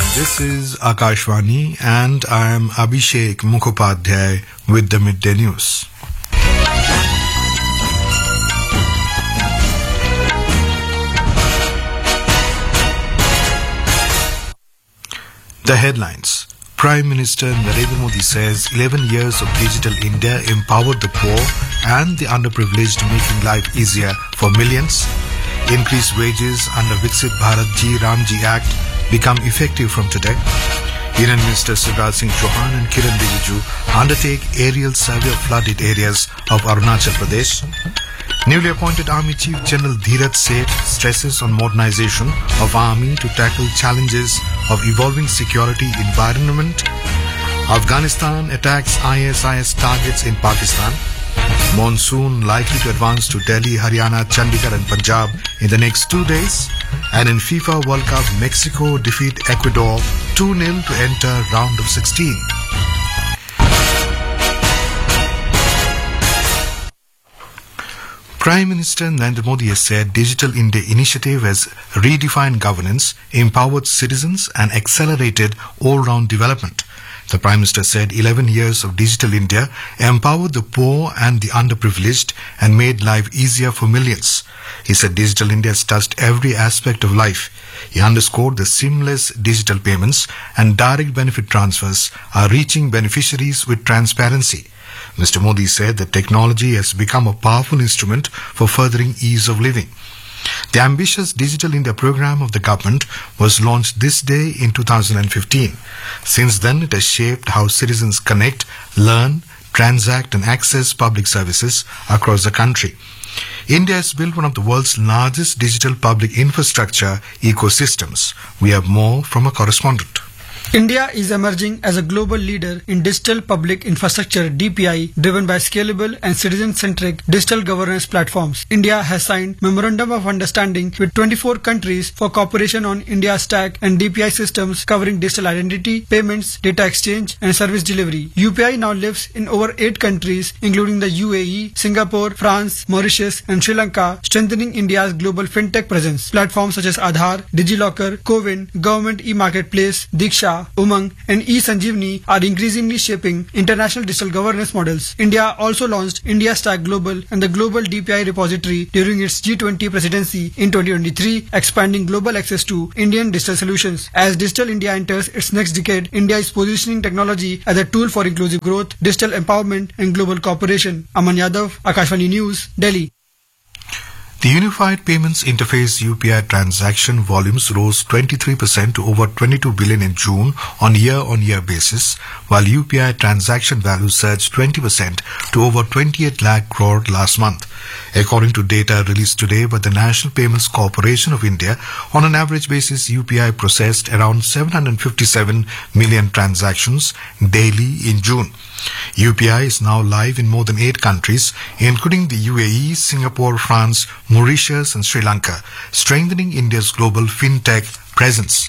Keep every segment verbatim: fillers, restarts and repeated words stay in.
This is Akashvani and I am Abhishek Mukhopadhyay with the Midday News. The headlines. Prime Minister Narendra Modi says eleven years of Digital India empowered the poor and the underprivileged, making life easier for millions. Increased wages under Viksit Bharat Ji Ramji Act become effective from today. Union Minister Shivraj Singh Chauhan and Kiran Rijiju undertake aerial survey of flooded areas of Arunachal Pradesh. Newly appointed Army Chief General Dheeraj Seth stresses on modernization of Army to tackle challenges of evolving security environment. Afghanistan attacks I S I S targets in Pakistan. Monsoon likely to advance to Delhi, Haryana, Chandigarh and Punjab in the next two days. And in FIFA World Cup, Mexico defeat Ecuador two nil to enter round of sixteen. Prime Minister Narendra Modi has said Digital India initiative has redefined governance, empowered citizens and accelerated all-round development. The Prime Minister said eleven years of Digital India empowered the poor and the underprivileged and made life easier for millions. He said Digital India has touched every aspect of life. He underscored the seamless digital payments and direct benefit transfers are reaching beneficiaries with transparency. Mister Modi said that technology has become a powerful instrument for furthering ease of living. The ambitious Digital India program of the government was launched this day in two thousand fifteen. Since then, it has shaped how citizens connect, learn, transact and access public services across the country. India has built one of the world's largest digital public infrastructure ecosystems. We have more from a correspondent. India is emerging as a global leader in digital public infrastructure D P I driven by scalable and citizen-centric digital governance platforms. India has signed Memorandum of Understanding with twenty-four countries for cooperation on India Stack and D P I systems covering digital identity, payments, data exchange and service delivery. U P I now lives in over eight countries including the U A E, Singapore, France, Mauritius and Sri Lanka, strengthening India's global fintech presence. Platforms such as Aadhaar, DigiLocker, Cowin, Government e-Marketplace, Diksha, Umang and eSanjeevani are increasingly shaping international digital governance models. India also launched India Stack Global and the Global D P I Repository during its G twenty presidency in twenty twenty-three, expanding global access to Indian digital solutions. As Digital India enters its next decade, India is positioning technology as a tool for inclusive growth, digital empowerment and global cooperation. Aman Yadav, Akashvani News, Delhi. The Unified Payments Interface U P I transaction volumes rose twenty-three percent to over twenty-two billion in June on year-on-year basis, while U P I transaction value surged twenty percent to over twenty-eight lakh crore last month. According to data released today by the National Payments Corporation of India, on an average basis, U P I processed around seven hundred fifty-seven million transactions daily in June. U P I is now live in more than eight countries, including the U A E, Singapore, France, Mauritius and Sri Lanka, strengthening India's global fintech presence.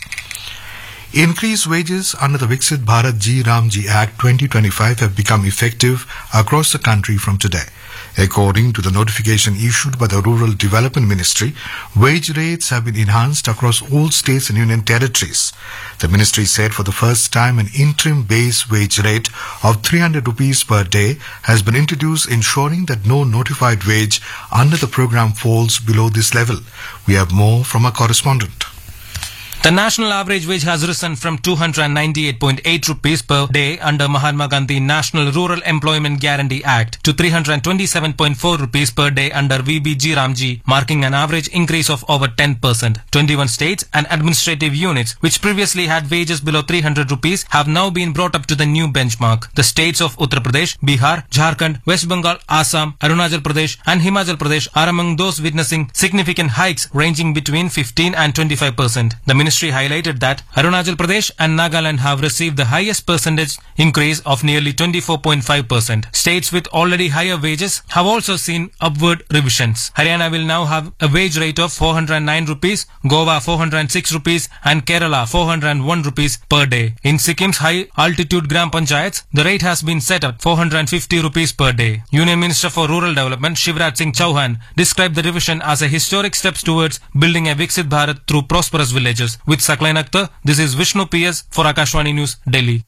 Increased wages under the Viksit Bharat Ji Ramji Act twenty twenty-five have become effective across the country from today. According to the notification issued by the Rural Development Ministry, wage rates have been enhanced across all states and union territories. The ministry said for the first time an interim base wage rate of three hundred rupees per day has been introduced, ensuring that no notified wage under the program falls below this level. We have more from our correspondent. The national average wage has risen from two hundred ninety-eight point eight rupees per day under Mahatma Gandhi National Rural Employment Guarantee Act to three hundred twenty-seven point four rupees per day under V B G Ramji, marking an average increase of over ten percent. twenty-one states and administrative units which previously had wages below three hundred rupees have now been brought up to the new benchmark. The states of Uttar Pradesh, Bihar, Jharkhand, West Bengal, Assam, Arunachal Pradesh and Himachal Pradesh are among those witnessing significant hikes ranging between fifteen and twenty-five percent. The ministry highlighted that Arunachal Pradesh and Nagaland have received the highest percentage increase of nearly twenty-four point five percent. States with already higher wages have also seen upward revisions. Haryana will now have a wage rate of four hundred nine rupees, Goa four hundred six rupees and Kerala four hundred one rupees per day. In Sikkim's high altitude Gram Panchayats, the rate has been set at four hundred fifty rupees per day. Union Minister for Rural Development Shivraj Singh Chauhan described the revision as a historic step towards building a Viksit Bharat through prosperous villages. with Saklain Akhtar. This is Vishnu P S for Akashvani News, Delhi.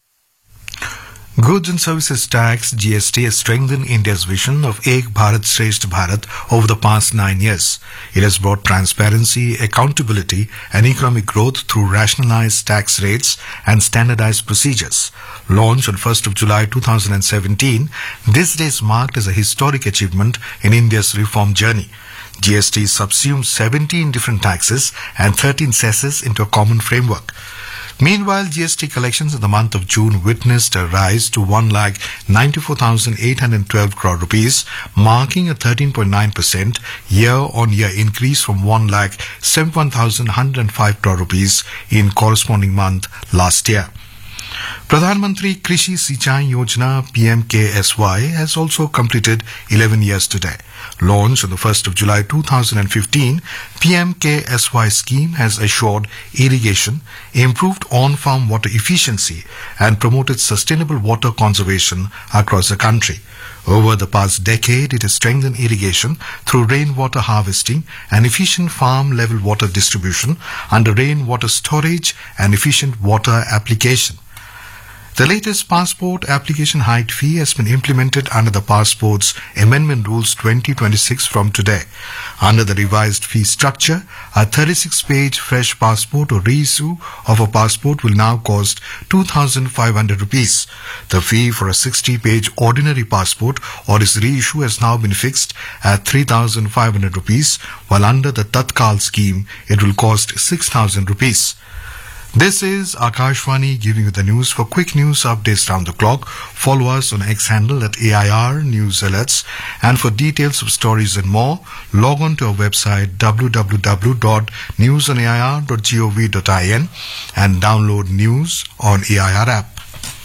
Goods and Services Tax G S T has strengthened India's vision of Ek Bharat Shresth Bharat over the past nine years. It has brought transparency, accountability and economic growth through rationalized tax rates and standardized procedures. Launched on first of July two thousand seventeen, this day is marked as a historic achievement in India's reform journey. G S T subsumes seventeen different taxes and thirteen cesses into a common framework. Meanwhile, G S T collections in the month of June witnessed a rise to one lakh ninety-four thousand eight hundred twelve crore rupees, marking a thirteen point nine percent year-on-year increase from one lakh seventy-one thousand one hundred five crore rupees in corresponding month last year. Pradhan Mantri Krishi Sinchai Yojana P M K S Y has also completed eleven years today. Launched on the first of July two thousand fifteen, P M K S Y scheme has assured irrigation, improved on-farm water efficiency and promoted sustainable water conservation across the country. Over the past decade, it has strengthened irrigation through rainwater harvesting and efficient farm-level water distribution under rainwater storage and efficient water application. The latest passport application height fee has been implemented under the Passports Amendment Rules twenty twenty-six from today. Under the revised fee structure, a thirty-six page fresh passport or reissue of a passport will now cost two thousand five hundred rupees. The fee for a sixty page ordinary passport or its reissue has now been fixed at three thousand five hundred rupees, while under the Tatkal scheme, it will cost six thousand rupees. This is Akashvani giving you the news. For quick news updates round the clock, follow us on X handle at A I R News Alerts. And for details of stories and more, log on to our website w w w dot news on a i r dot gov dot in and download news on A I R app.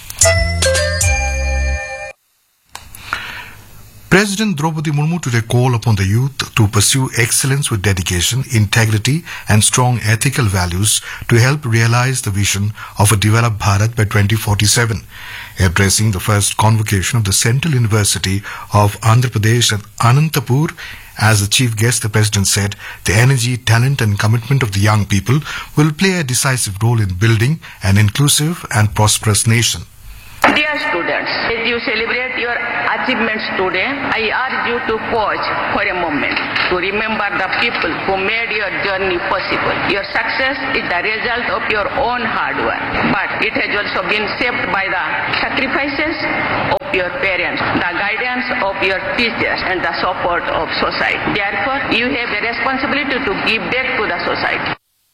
President Draupadi Murmu today called upon the youth to pursue excellence with dedication, integrity and strong ethical values to help realize the vision of a developed Bharat by twenty forty-seven. Addressing the first convocation of the Central University of Andhra Pradesh at Anantapur, as the chief guest, the president said, the energy, talent and commitment of the young people will play a decisive role in building an inclusive and prosperous nation. Dear students, as you celebrate your achievements today, I urge you to pause for a moment to remember the people who made your journey possible. Your success is the result of your own hard work, but it has also been shaped by the sacrifices of your parents, the guidance of your teachers and the support of society. Therefore, you have a responsibility to give back to the society.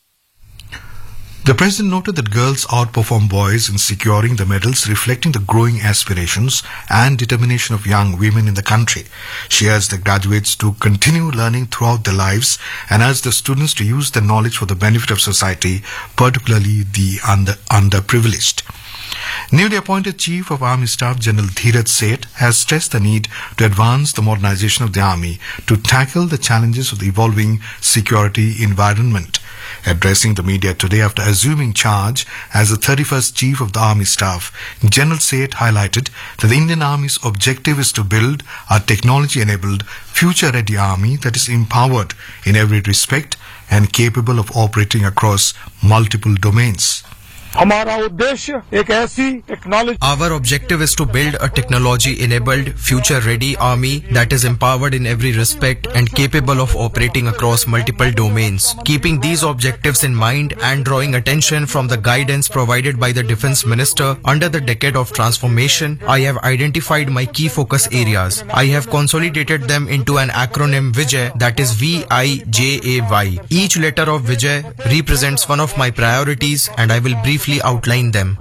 The president noted that girls outperform boys in securing the medals, reflecting the growing aspirations and determination of young women in the country. She urged the graduates to continue learning throughout their lives and urged the students to use their knowledge for the benefit of society, particularly the under, underprivileged. Newly appointed Chief of Army Staff General Dheeraj Seth has stressed the need to advance the modernization of the Army to tackle the challenges of the evolving security environment. Addressing the media today after assuming charge as the thirty-first Chief of the Army Staff, General Seth highlighted that the Indian Army's objective is to build a technology-enabled, future-ready army that is empowered in every respect and capable of operating across multiple domains. हमारा उद्देश्य एक ऐसी technology Our objective is to build a technology-enabled, future-ready army that is empowered in every respect and capable of operating across multiple domains. Keeping these objectives in mind and drawing attention from the guidance provided by the Defence Minister under the decade of transformation, I have identified my key focus areas. I have consolidated them into an acronym Vijay, that is V I J A Y. Each letter of Vijay represents one of my priorities and I will briefly outline them.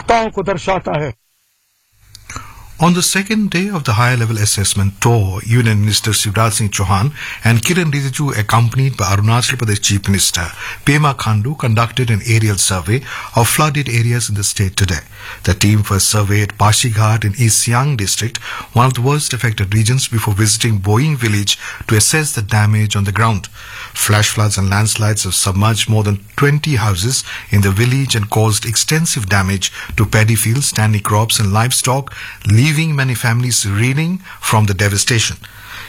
On the second day of the higher-level assessment tour, Union Minister Shivraj Singh Chauhan and Kiren Rijiju, accompanied by Arunachal Pradesh Chief Minister Pema Khandu, conducted an aerial survey of flooded areas in the state today. The team first surveyed Pasighat in East Siang district, one of the worst affected regions, before visiting Boeing village to assess the damage on the ground. Flash floods and landslides have submerged more than twenty houses in the village and caused extensive damage to paddy fields, standing crops and livestock, leaving many families reeling from the devastation.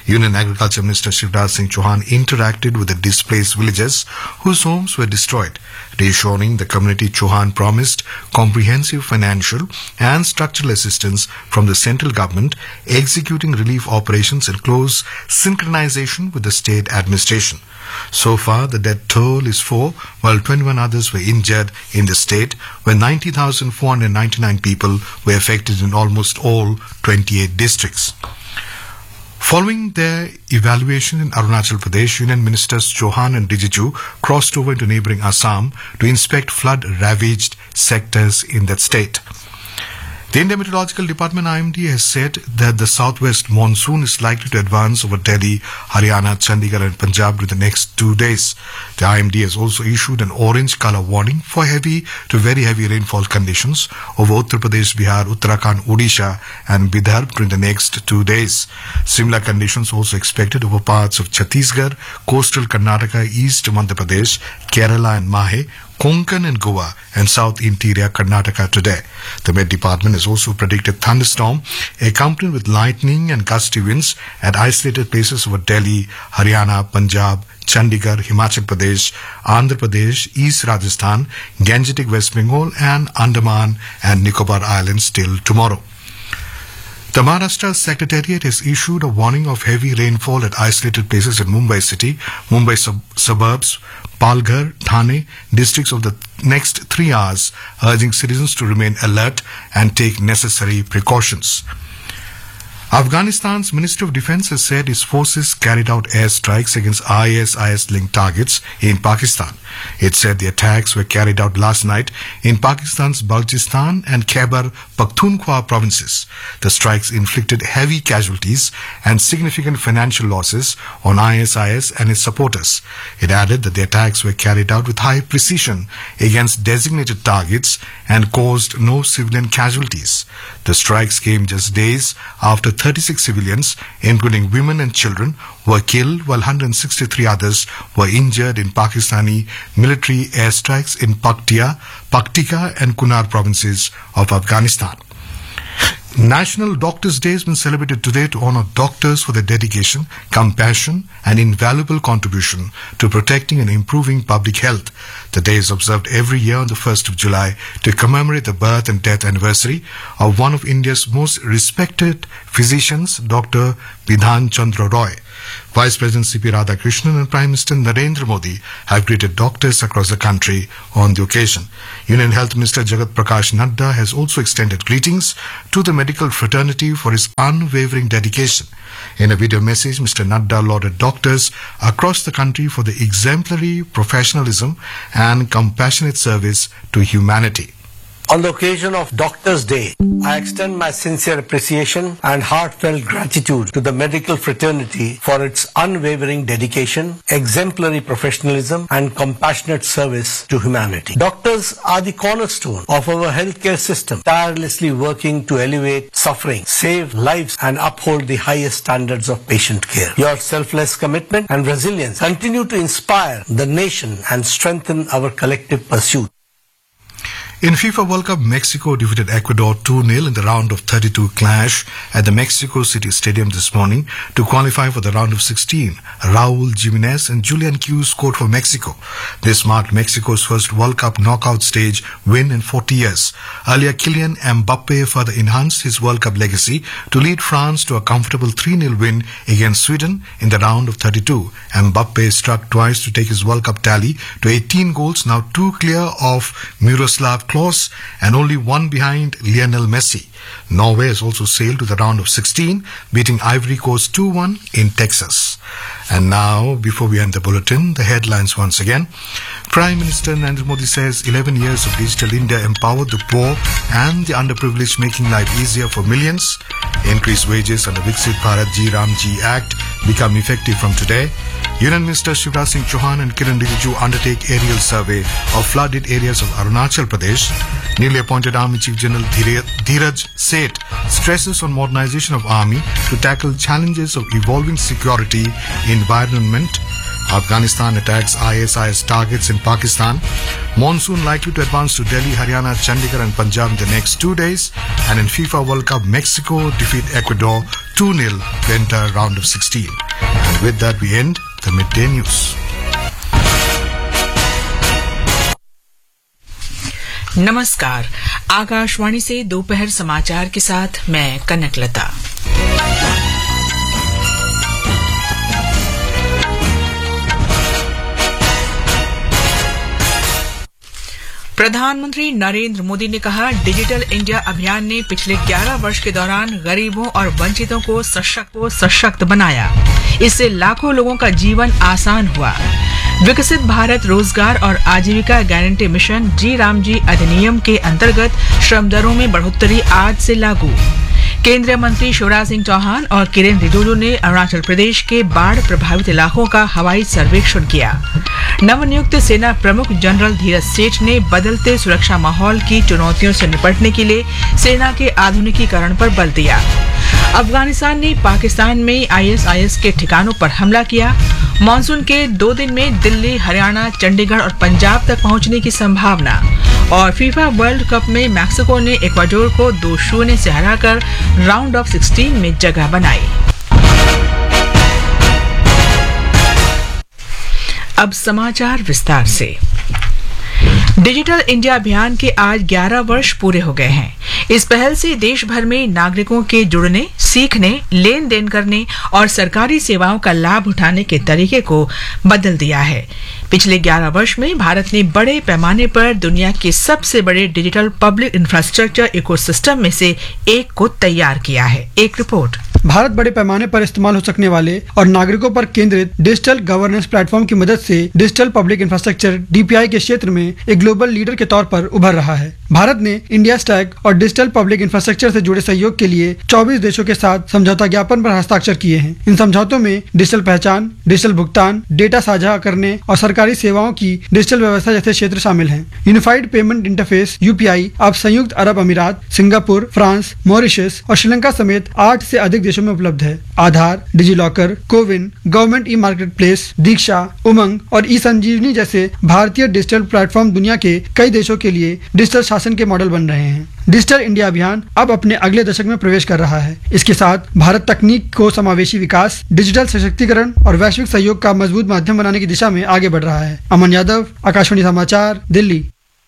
Union Agriculture Minister Shivraj Singh Chauhan interacted with the displaced villagers whose homes were destroyed. Reassuring the community, Chauhan promised comprehensive financial and structural assistance from the central government, executing relief operations in close synchronization with the state administration. So far, the death toll is four, while twenty-one others were injured in the state, where ninety thousand four hundred ninety-nine people were affected in almost all twenty-eight districts. Following their evaluation in Arunachal Pradesh, Union Ministers Chauhan and Rijiju crossed over into neighbouring Assam to inspect flood-ravaged sectors in that state. The Indian Meteorological Department I M D has said that the southwest monsoon is likely to advance over Delhi, Haryana, Chandigarh and Punjab in the next two days. The I M D has also issued an orange colour warning for heavy to very heavy rainfall conditions over Uttar Pradesh, Bihar, Uttarakhand, Odisha and Vidarbha during the next two days. Similar conditions also expected over parts of Chhattisgarh, coastal Karnataka, East Madhya Pradesh, Kerala and Mahe, Konkan and Goa and South Interior Karnataka today. The Met Department has also predicted thunderstorm accompanied with lightning and gusty winds at isolated places over Delhi, Haryana, Punjab, Chandigarh, Himachal Pradesh, Andhra Pradesh, East Rajasthan, Gangetic West Bengal and Andaman and Nicobar Islands till tomorrow. The Maharashtra Secretariat has issued a warning of heavy rainfall at isolated places in Mumbai city, Mumbai sub- suburbs, Palghar, Thane districts of the next three hours, urging citizens to remain alert and take necessary precautions. Afghanistan's Ministry of Defence has said its forces carried out airstrikes against I S I S-linked targets in Pakistan. It said the attacks were carried out last night in Pakistan's Balochistan and Khyber Pakhtunkhwa provinces. The strikes inflicted heavy casualties and significant financial losses on I S I S and its supporters. It added that the attacks were carried out with high precision against designated targets and caused no civilian casualties. The strikes came just days after thirty-six civilians, including women and children, were killed while one hundred sixty-three others were injured in Pakistani military airstrikes in Paktia, Paktika and Kunar provinces of Afghanistan. National Doctors' Day has been celebrated today to honor doctors for their dedication, compassion and invaluable contribution to protecting and improving public health. The day is observed every year on the first of July to commemorate the birth and death anniversary of one of India's most respected physicians, Doctor Bidhan Chandra Roy. Vice President C P Radhakrishnan and Prime Minister Narendra Modi have greeted doctors across the country on the occasion. Union Health Minister Jagat Prakash Nadda has also extended greetings to the medical fraternity for his unwavering dedication. In a video message, Mister Nadda lauded doctors across the country for the exemplary professionalism and compassionate service to humanity. On the occasion of Doctors' Day, I extend my sincere appreciation and heartfelt gratitude to the medical fraternity for its unwavering dedication, exemplary professionalism and compassionate service to humanity. Doctors are the cornerstone of our healthcare system, tirelessly working to alleviate suffering, save lives and uphold the highest standards of patient care. Your selfless commitment and resilience continue to inspire the nation and strengthen our collective pursuit. In FIFA World Cup, Mexico defeated Ecuador two nil in the round of thirty-two clash at the Mexico City Stadium this morning to qualify for the round of sixteen. Raul Jimenez and Julian Q scored for Mexico. This marked Mexico's first World Cup knockout stage win in forty years. Earlier, Kylian Mbappe further enhanced his World Cup legacy to lead France to a comfortable three nil win against Sweden in the round of thirty-two. Mbappe struck twice to take his World Cup tally to eighteen goals, now two clear of Miroslav Klose and only one behind Lionel Messi. Norway has also sailed to the round of sixteen, beating Ivory Coast two one in Texas. And now, before we end the bulletin, the headlines once again. Prime Minister Narendra Modi says eleven years of Digital India empowered the poor and the underprivileged, making life easier for millions. Increased wages under Viksit Bharat Ji Ram Ji Act become effective from today. Union Minister Shivraj Singh Chauhan and Kiran Rijiju undertake aerial survey of flooded areas of Arunachal Pradesh. Newly appointed Army Chief General Dheeraj Seth stresses on modernization of Army to tackle challenges of evolving security environment. Afghanistan attacks I S I S targets in Pakistan. Monsoon likely to advance to Delhi, Haryana, Chandigarh and Punjab in the next two days. And in FIFA World Cup, Mexico defeat Ecuador two nil to enter round of sixteen. And with that, we end the midday news. नमस्कार, आकाशवाणी से दोपहर समाचार के साथ मैं कनकलता। प्रधानमंत्री नरेंद्र मोदी ने कहा, डिजिटल इंडिया अभियान ने पिछले ग्यारह वर्ष के दौरान गरीबों और वंचितों को सशक्त को सशक्त बनाया। इससे लाखों लोगों का जीवन आसान हुआ। विकसित भारत रोजगार और आजीविका गारंटी मिशन जी राम जी अधिनियम के अंतर्गत श्रम दरों में बढ़ोतरी आज से लागू। केंद्रीय मंत्री शिवराज सिंह चौहान और किरेन रिजिजू ने अरुणाचल प्रदेश के बाढ़ प्रभावित इलाकों का हवाई सर्वेक्षण किया। नवनियुक्त सेना प्रमुख जनरल धीरज सेठ ने बदलते सुरक्षा माहौल की चुनौतियों से निपटने के लिए सेना के आधुनिकीकरण पर बल दिया। अफगानिस्तान ने पाकिस्तान में आई एस आई एस के ठिकानों पर हमला किया। मानसून के दो दिन में दिल्ली, हरियाणा, चंडीगढ़ और पंजाब तक पहुंचने की संभावना। और फीफा वर्ल्ड कप में मैक्सिको ने इक्वाडोर को दो शून्य से हराकर राउंड ऑफ सिक्सटीन में जगह बनाई। अब समाचार विस्तार से। डिजिटल इंडिया अभियान के आज ग्यारह वर्ष पूरे हो गए हैं। इस पहल से देश भर में नागरिकों के जुड़ने, सीखने, लेन देन करने और सरकारी सेवाओं का लाभ उठाने के तरीके को बदल दिया है। पिछले ग्यारह वर्ष में भारत ने बड़े पैमाने पर दुनिया के सबसे बड़े डिजिटल पब्लिक इंफ्रास्ट्रक्चर इकोसिस्टम में से एक को तैयार किया है। एक रिपोर्ट। भारत बड़े पैमाने पर इस्तेमाल हो सकने वाले और नागरिकों पर केंद्रित डिजिटल गवर्नेंस प्लेटफॉर्म की मदद से digital public infrastructure D P I के क्षेत्र में एक ग्लोबल लीडर के तौर पर उभर रहा है। भारत ने इंडिया स्टैक और डिजिटल पब्लिक इंफ्रास्ट्रक्चर से जुड़े सहयोग के लिए चौबीस देशों के साथ समझौता ज्ञापन पर हस्ताक्षर किए हैं। इन समझौतों में डिजिटल पहचान, डिजिटल भुगतान, डेटा साझा करने और सरकारी सेवाओं की डिजिटल व्यवस्था जैसे क्षेत्र शामिल हैं। Unified payment interface U P I अब संयुक्त अरब अमीरात, सिंगापुर, फ्रांस, मॉरिशस और श्रीलंका समेत आठ से अधिक देशों में उपलब्ध है। आधार, DigiLocker, CoWIN, government e market place, दीक्षा, उमंग और ई संजीवनी जैसे भारतीय डिजिटल प्लेटफॉर्म दुनिया के कई देशों के लिए डिजिटल शासन के मॉडल बन रहे हैं। डिजिटल इंडिया अभियान अब अपने अगले दशक में प्रवेश कर रहा है। इसके साथ भारत तकनीक को समावेशी विकास, डिजिटल सशक्तिकरण और वैश्विक सहयोग का मजबूत माध्यम बनाने की दिशा में आगे बढ़ रहा है। अमन यादव, आकाशवाणी समाचार, दिल्ली।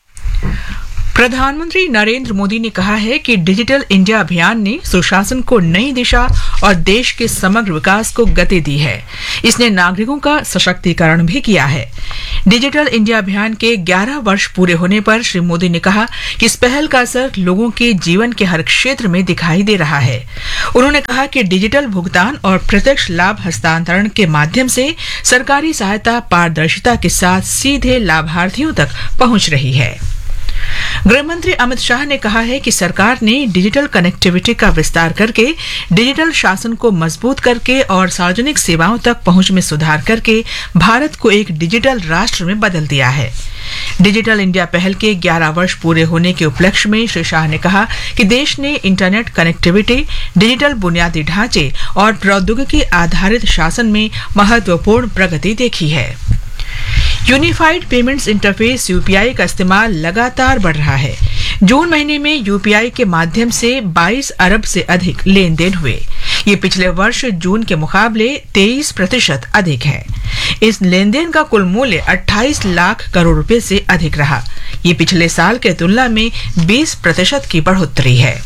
प्रधानमंत्री नरेंद्र मोदी ने कहा है कि डिजिटल इंडिया अभियान ने सुशासन को नई दिशा और देश के समग्र विकास को गति दी है। इसने नागरिकों का सशक्तिकरण भी किया है। डिजिटल इंडिया अभियान के ग्यारह वर्ष पूरे होने पर श्री मोदी ने कहा कि इस पहल का असर लोगों के जीवन के हर क्षेत्र में दिखाई दे रहा है। उन्होंने कहा कि डिजिटल भुगतान और प्रत्यक्ष लाभ हस्तांतरण के माध्यम से सरकारी सहायता पारदर्शिता के साथ सीधे लाभार्थियों तक पहुंच रही है। गृहमंत्री अमित शाह ने कहा है कि सरकार ने डिजिटल कनेक्टिविटी का विस्तार करके, डिजिटल शासन को मजबूत करके और सार्वजनिक सेवाओं तक पहुंच में सुधार करके भारत को एक डिजिटल राष्ट्र में बदल दिया है। डिजिटल इंडिया पहल के ग्यारह वर्ष पूरे होने के उपलक्ष्य में श्री शाह ने कहा कि देश ने इंटरनेट कनेक्टिविटी, डिजिटल बुनियादी ढांचे और प्रौद्योगिकी आधारित शासन में महत्वपूर्ण प्रगति देखी है। Unified payments interface U P I का इस्तेमाल लगातार बढ़ रहा है। जून महीने में यू पी आई के माध्यम से बाईस अरब से अधिक लेन देन हुए। ये पिछले वर्ष जून के मुकाबले तेईस प्रतिशत अधिक है। इस लेन देन का कुल मूल्य अट्ठाईस लाख करोड़ रुपए से अधिक रहा। ये पिछले साल के तुलना में बीस प्रतिशत की बढ़ोतरी है।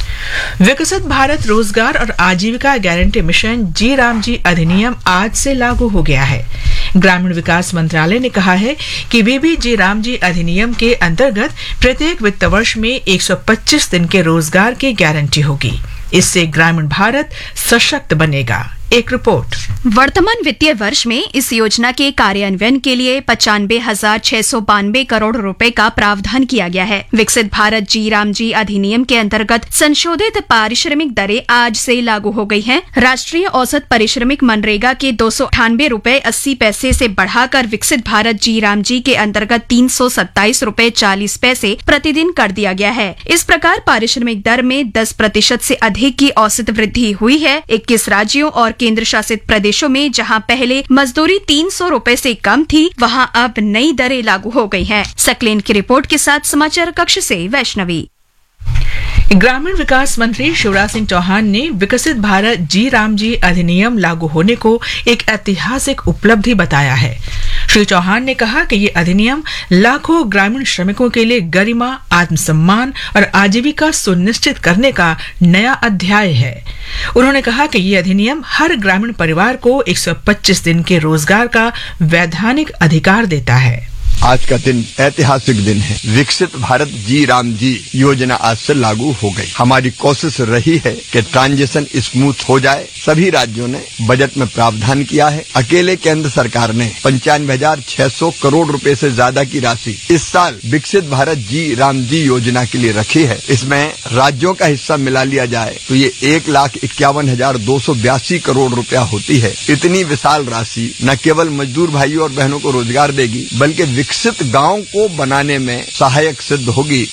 विकसित भारत रोजगार और आजीविका गारंटी मिशन जी राम जी अधिनियम आज से लागू हो गया है। ग्रामीण विकास मंत्रालय ने कहा है कि वी बी जी राम जी अधिनियम के अंतर्गत प्रत्येक वित्त वर्ष में एक सौ पच्चीस दिन के रोजगार की गारंटी होगी। इससे ग्रामीण भारत सशक्त बनेगा। एक रिपोर्ट। वर्तमान वित्तीय वर्ष में इस योजना के कार्यान्वयन के लिए पचानवे हजार छह सौ बानवे करोड़ रुपए का प्रावधान किया गया है। विकसित भारत जी राम जी अधिनियम के अंतर्गत संशोधित पारिश्रमिक दरें आज से लागू हो गई हैं। राष्ट्रीय औसत पारिश्रमिक मनरेगा के दो सौ अठानवे रूपए अस्सी पैसे से बढ़ाकर विकसित भारत जी राम जी के अंतर्गत तीन सौ सत्ताईस रूपए चालीस पैसे प्रतिदिन कर दिया गया है। इस प्रकार पारिश्रमिक दर में दस प्रतिशत से अधिक की औसत वृद्धि हुई है। इक्कीस राज्यों और केंद्र शासित प्रदेशों में जहां पहले मजदूरी तीन सौ रूपए से कम थी, वहां अब नई दरें लागू हो गई हैं। सकलेन की रिपोर्ट के साथ समाचार कक्ष से वैष्णवी। ग्रामीण विकास मंत्री शिवराज सिंह चौहान ने विकसित भारत जी राम जी अधिनियम लागू होने को एक ऐतिहासिक उपलब्धि बताया है। श्री चौहान ने कहा कि ये अधिनियम लाखों ग्रामीण श्रमिकों के लिए गरिमा, आत्मसम्मान और आजीविका सुनिश्चित करने का नया अध्याय है। उन्होंने कहा कि ये अधिनियम हर ग्रामीण परिवार को एक सौ पच्चीस दिन के रोजगार का वैधानिक अधिकार देता है। आज का दिन ऐतिहासिक दिन है। विकसित भारत जी राम जी योजना आज से लागू हो गई। हमारी कोशिश रही है कि ट्रांजिशन स्मूथ हो जाए। सभी राज्यों ने बजट में प्रावधान किया है। अकेले केंद्र सरकार ने पंचानवे हजार छह सौ करोड़ रुपए से ज्यादा की राशि इस साल विकसित भारत जी राम जी योजना के लिए रखी है। इसमें राज्यों का हिस्सा मिला लिया जाए तो ये एक लाख इक्यावन हजार दो सौ बयासी करोड़ रुपया होती है। इतनी विशाल राशि न केवल मजदूर भाइयों और बहनों को रोजगार देगी, बल्कि विकसित गांव को बनाने में सहायक सिद्ध होगी।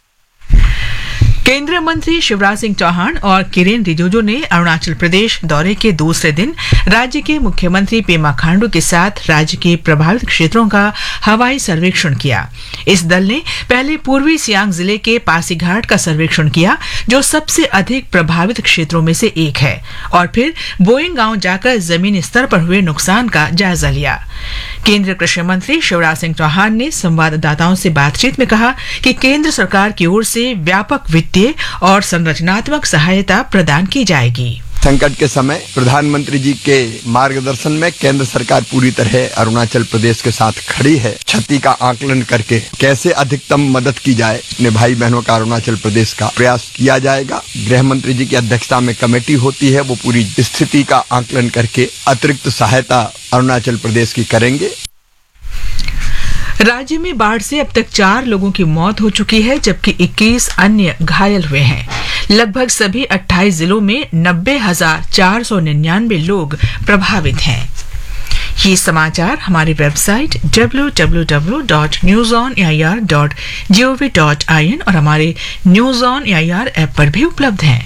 केंद्रीय मंत्री शिवराज सिंह चौहान और किरेन रिजिजू ने अरुणाचल प्रदेश दौरे के दूसरे दिन राज्य के मुख्यमंत्री पेमा खांडू के साथ राज्य के प्रभावित क्षेत्रों का हवाई सर्वेक्षण किया। इस दल ने पहले पूर्वी सियांग जिले के पासीघाट का सर्वेक्षण किया, जो सबसे अधिक प्रभावित क्षेत्रों में से एक है, और फिर बोइंग गांव जाकर जमीनी स्तर पर हुए नुकसान का जायजा लिया। केंद्रीय कृषि मंत्री शिवराज सिंह चौहान ने संवाददाताओं से बातचीत में कहा कि केंद्र सरकार की ओर से व्यापक वित्तीय और संरचनात्मक सहायता प्रदान की जाएगी। संकट के समय प्रधानमंत्री जी के मार्गदर्शन में केंद्र सरकार पूरी तरह अरुणाचल प्रदेश के साथ खड़ी है। क्षति का आकलन करके कैसे अधिकतम मदद की जाए, अपने भाई बहनों का अरुणाचल प्रदेश का प्रयास किया जाएगा। गृह मंत्री जी की अध्यक्षता में कमेटी होती है, वो पूरी स्थिति का आकलन करके अतिरिक्त सहायता अरुणाचल प्रदेश की करेंगे। राज्य में बाढ़ से अब तक चार लोगों की मौत हो चुकी है, जबकि इक्कीस अन्य घायल हुए हैं। लगभग सभी अट्ठाईस जिलों में नब्बे हजार चार सौ निन्यानवे लोग प्रभावित हैं। ये समाचार हमारी website W W W dot news on A I R dot G O V dot I N और हमारे news on A I R app पर भी उपलब्ध हैं।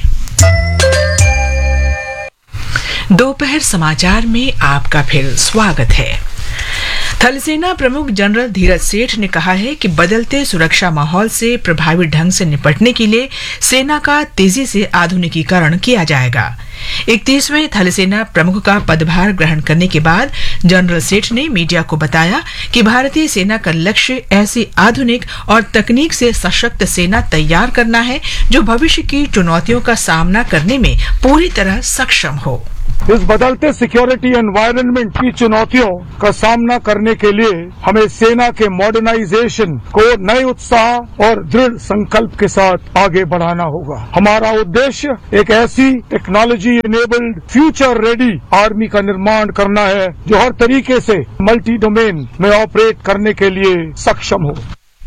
दोपहर समाचार में आपका फिर स्वागत है। थल सेना प्रमुख जनरल धीरज सेठ ने कहा है कि बदलते सुरक्षा माहौल से प्रभावी ढंग से निपटने के लिए सेना का तेजी से आधुनिकीकरण किया जाएगा। इकतीसवें थल सेना प्रमुख का पदभार ग्रहण करने के बाद जनरल सेठ ने मीडिया को बताया कि भारतीय सेना का लक्ष्य ऐसी आधुनिक और तकनीक से सशक्त सेना तैयार करना है जो भविष्य की चुनौतियों का सामना करने में पूरी तरह सक्षम हो। इस बदलते सिक्योरिटी एनवायरनमेंट की चुनौतियों का सामना करने के लिए हमें सेना के मॉडर्नाइजेशन को नए उत्साह और दृढ़ संकल्प के साथ आगे बढ़ाना होगा। हमारा उद्देश्य एक ऐसी technology enabled future ready army का निर्माण करना है जो हर तरीके से मल्टी डोमेन में ऑपरेट करने के लिए सक्षम हो।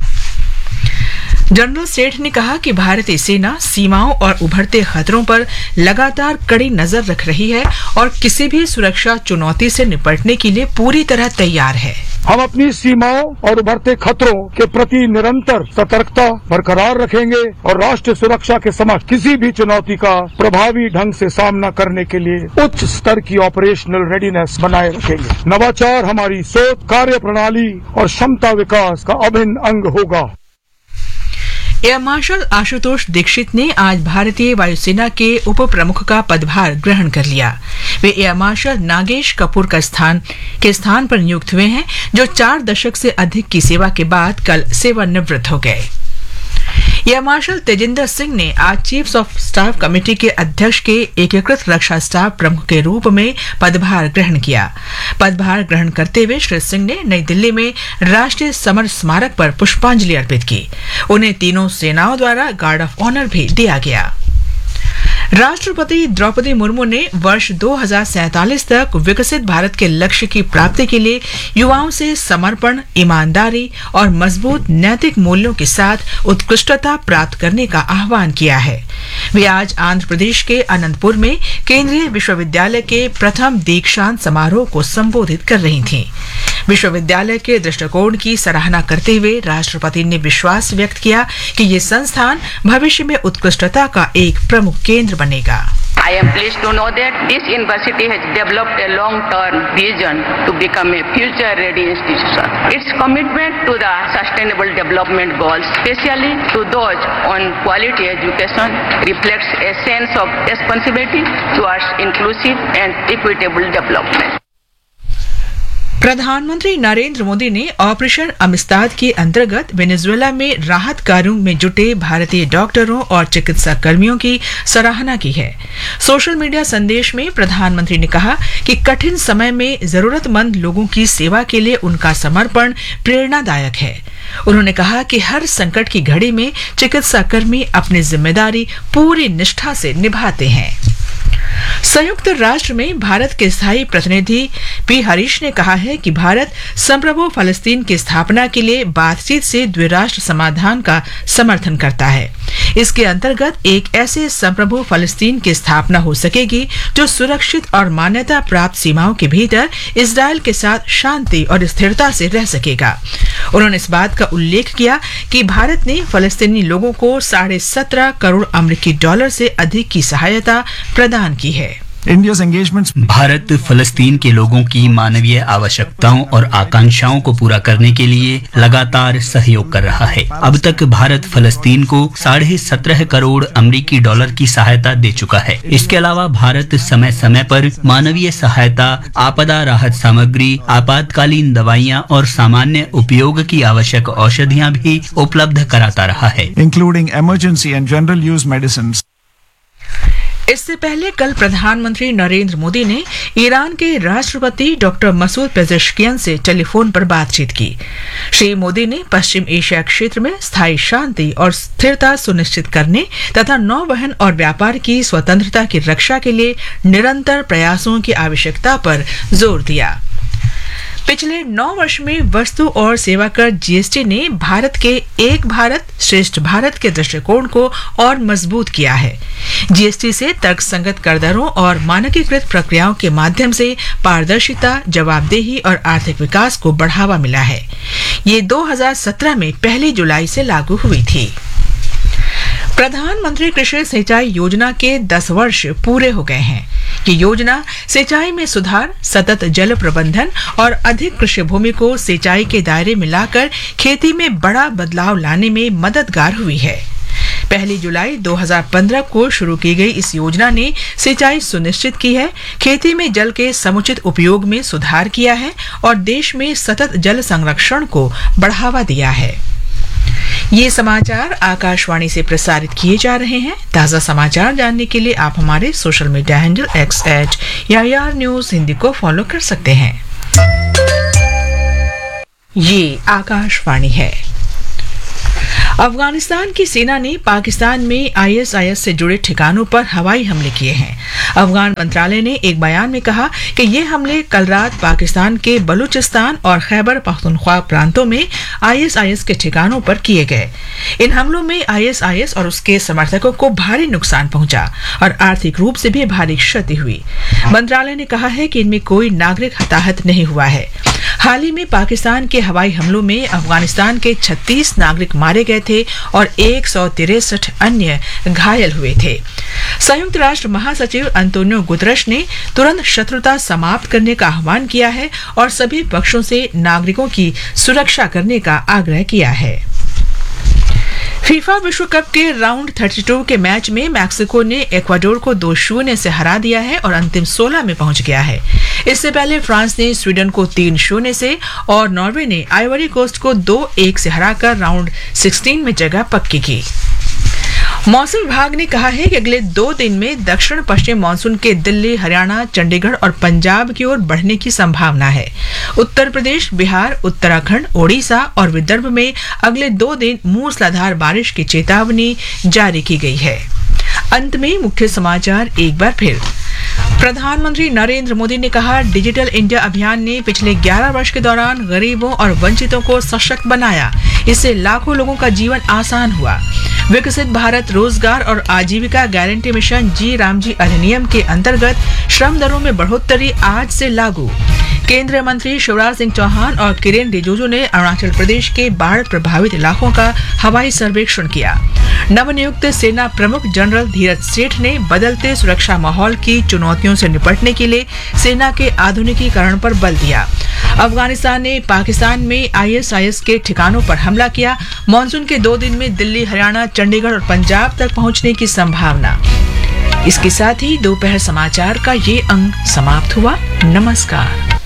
जनरल सेठ ने कहा कि भारतीय सेना सीमाओं और उभरते खतरों पर लगातार कड़ी नजर रख रही है और किसी भी सुरक्षा चुनौती से निपटने के लिए पूरी तरह तैयार है। हम अपनी सीमाओं और उभरते खतरों के प्रति निरंतर सतर्कता बरकरार रखेंगे और राष्ट्रीय सुरक्षा के समक्ष किसी भी चुनौती का प्रभावी ढंग से सामना करने के लिए उच्च स्तर की ऑपरेशनल रेडीनेस बनाए रखेंगे। नवाचार हमारी सोच, कार्य प्रणाली और क्षमता विकास का अभिन्न अंग होगा। एयर मार्शल आशुतोष दीक्षित ने आज भारतीय वायुसेना के उप प्रमुख का पदभार ग्रहण कर लिया। वे एयर मार्शल नागेश कपूर का स्थान के स्थान पर नियुक्त हुए हैं, जो चार दशक से अधिक की सेवा के बाद कल सेवानिवृत्त हो गए। एयर मार्शल तेजिंदर सिंह ने आज चीफ्स ऑफ स्टाफ कमेटी के अध्यक्ष के एकीकृत रक्षा स्टाफ प्रमुख के रूप में पदभार ग्रहण किया। पदभार ग्रहण करते हुए श्री सिंह ने नई दिल्ली में राष्ट्रीय समर स्मारक पर पुष्पांजलि अर्पित की। उन्हें तीनों सेनाओं द्वारा गार्ड ऑफ ऑनर भी दिया गया। राष्ट्रपति द्रौपदी मुर्मू ने वर्ष दो हज़ार सैंतालीस तक विकसित भारत के लक्ष्य की प्राप्ति के लिए युवाओं से समर्पण, ईमानदारी और मजबूत नैतिक मूल्यों के साथ उत्कृष्टता प्राप्त करने का आह्वान किया है। वे आज आंध्र प्रदेश के अनंतपुर में केंद्रीय विश्वविद्यालय के प्रथम दीक्षांत समारोह को संबोधित कर रही थीं। विश्वविद्यालय के दृष्टिकोण की सराहना करते हुए राष्ट्रपति ने विश्वास व्यक्त किया कि ये संस्थान भविष्य में उत्कृष्टता का एक प्रमुख केंद्र बनेगा। I am pleased to know that this university has developed a long-term vision to become a future-ready institution. Its commitment to the sustainable development goals, especially to those on quality education, reflects a sense of responsibility towards inclusive and equitable development. प्रधानमंत्री नरेंद्र मोदी ने operation अमिस्ताद के अंतर्गत Venezuela में राहत कार्यों में जुटे भारतीय डॉक्टरों और चिकित्सा कर्मियों की सराहना की है। सोशल मीडिया संदेश में प्रधानमंत्री ने कहा कि कठिन समय में जरूरतमंद लोगों की सेवा के लिए उनका समर्पण प्रेरणादायक है। उन्होंने कहा कि हर संकट की घड़ी में चिकित्सा कर्मी अपनी जिम्मेदारी पूरी निष्ठा से निभाते हैं। संयुक्त राष्ट्र में भारत के स्थायी प्रतिनिधि पी हरीश ने कहा है कि भारत संप्रभु फलस्तीन की स्थापना के लिए बातचीत से द्विराष्ट्र समाधान का समर्थन करता है। इसके अंतर्गत एक ऐसे संप्रभु फलस्तीन की स्थापना हो सकेगी जो सुरक्षित और मान्यता प्राप्त सीमाओं के भीतर इजरायल के साथ शांति और स्थिरता से रह सकेगा। उन्होंने इस बात का उल्लेख किया कि भारत ने फलस्तीनी लोगों को साढ़े सत्रह करोड़ अमेरिकी डॉलर से अधिक की सहायता प्रदान की है। India's engagements भारत फलस्तीन के लोगों की मानवीय आवश्यकताओं और आकांक्षाओं को पूरा करने के लिए लगातार सहयोग कर रहा है। अब तक भारत फलस्तीन को साढ़े सत्रह करोड़ अमेरिकी डॉलर की सहायता दे चुका है। इसके अलावा भारत समय समय पर मानवीय सहायता, आपदा राहत सामग्री, आपातकालीन दवाइयाँ और सामान्य उपयोग की आवश्यक औषधियाँ भी उपलब्ध कराता रहा है, including emergency and general use medicines. इससे पहले कल प्रधानमंत्री नरेंद्र मोदी ने ईरान के राष्ट्रपति डॉक्टर मसूद पेजेश्कियान से टेलीफोन पर बातचीत की। श्री मोदी ने पश्चिम एशिया क्षेत्र में स्थायी शांति और स्थिरता सुनिश्चित करने तथा नौवहन और व्यापार की स्वतंत्रता की रक्षा के लिए निरंतर प्रयासों की आवश्यकता पर जोर दिया। पिछले नौ वर्ष में वस्तु और सेवा कर जीएसटी ने भारत के एक भारत श्रेष्ठ भारत के दृष्टिकोण को और मजबूत किया है। जीएसटी से तर्कसंगत कर दरों और मानकीकृत प्रक्रियाओं के माध्यम से पारदर्शिता, जवाबदेही और आर्थिक विकास को बढ़ावा मिला है। ये दो हज़ार सत्रह में पहली जुलाई से लागू हुई थी। प्रधानमंत्री कृषि सिंचाई योजना के दस वर्ष पूरे हो गए हैं। ये योजना सिंचाई में सुधार, सतत जल प्रबंधन और अधिक कृषि भूमि को सिंचाई के दायरे में लाकर खेती में बड़ा बदलाव लाने में मददगार हुई है। पहली जुलाई दो हज़ार पंद्रह को शुरू की गई इस योजना ने सिंचाई सुनिश्चित की है, खेती में जल के समुचित उपयोग में सुधार किया है और देश में सतत जल संरक्षण को बढ़ावा दिया है। ये समाचार आकाशवाणी से प्रसारित किए जा रहे हैं। ताज़ा समाचार जानने के लिए आप हमारे social media handle x eight AIR news Hindi को फॉलो कर सकते हैं। ये आकाशवाणी है। अफगानिस्तान की सेना ने पाकिस्तान में आईएसआईएस से जुड़े ठिकानों पर हवाई हमले किए हैं। अफगान मंत्रालय ने एक बयान में कहा कि ये हमले कल रात पाकिस्तान के बलूचिस्तान और खैबर पख्तूनख्वा प्रांतों में आईएसआईएस के ठिकानों पर किए गए। इन हमलों में आईएसआईएस और उसके समर्थकों को भारी नुकसान पहुंचा और आर्थिक रूप से भी भारी क्षति हुई। मंत्रालय ने कहा है कि इनमें कोई नागरिक हताहत नहीं हुआ है। हाल ही में पाकिस्तान के हवाई हमलों में अफगानिस्तान के छत्तीस नागरिक मारे गए थे और एक सौ तिरसठ अन्य घायल हुए थे। संयुक्त राष्ट्र महासचिव अंतोनियो गुतरश ने तुरंत शत्रुता समाप्त करने का आह्वान किया है और सभी पक्षों से नागरिकों की सुरक्षा करने का आग्रह किया है। फीफा विश्व कप के राउंड बत्तीस के मैच में मैक्सिको ने इक्वाडोर को दो शून्य से हरा दिया है और अंतिम सोलह में पहुंच गया है। इससे पहले फ्रांस ने स्वीडन को तीन शून्य से और नॉर्वे ने आइवरी कोस्ट को दो एक से हराकर राउंड सोलह में जगह पक्की की। मौसम विभाग ने कहा है कि अगले दो दिन में दक्षिण पश्चिम मानसून के दिल्ली, हरियाणा, चंडीगढ़ और पंजाब की ओर बढ़ने की संभावना है। उत्तर प्रदेश, बिहार, उत्तराखंड, ओडिशा और विदर्भ में अगले दो दिन मूसलाधार बारिश की चेतावनी जारी की गई है। अंत में मुख्य समाचार एक बार फिर। प्रधानमंत्री नरेंद्र मोदी ने कहा, डिजिटल इंडिया अभियान ने पिछले ग्यारह वर्ष के दौरान गरीबों और वंचितों को सशक्त बनाया। इससे लाखों लोगों का जीवन आसान हुआ। विकसित भारत रोजगार और आजीविका गारंटी मिशन जी रामजी अधिनियम के अंतर्गत श्रम दरों में बढ़ोतरी आज से लागू। केंद्रीय मंत्री शिवराज सिंह चौहान और किरेन रिजिजू ने अरुणाचल प्रदेश के बाढ़ प्रभावित इलाकों का हवाई सर्वेक्षण किया। नवनियुक्त सेना प्रमुख जनरल धीरज सेठ ने बदलते सुरक्षा माहौल की चुनौतियों से निपटने के लिए सेना के आधुनिकीकरण पर बल दिया। अफगानिस्तान ने पाकिस्तान में आई एस आई एस के ठिकानों पर हमला किया। मॉनसून के दो दिन में दिल्ली, हरियाणा, चंडीगढ़ और पंजाब तक पहुंचने की संभावना। इसके साथ ही दोपहर समाचार का ये अंक समाप्त हुआ। नमस्कार।